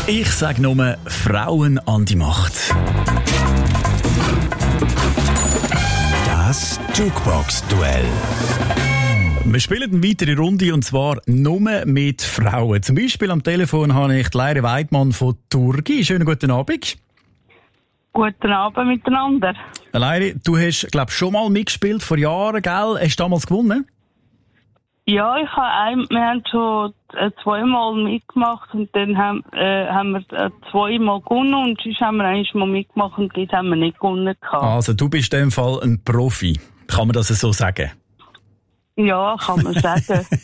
Ich sage nur Frauen an die Macht. Das Jukebox-Duell. Wir spielen eine weitere Runde und zwar nur mit Frauen. Zum Beispiel am Telefon habe ich Leire Weidmann von Turgi. Schönen guten Abend. Guten Abend miteinander. Leire, du hast, glaube ich, schon mal mitgespielt vor Jahren, gell? Hast du damals gewonnen? Ja, wir haben schon zweimal mitgemacht und dann haben wir zweimal gewonnen und sonst haben wir eigentlich mal mitgemacht und dort haben wir nicht gewonnen gehabt. Also du bist in dem Fall ein Profi. Kann man das so sagen? Ja, kann man sagen.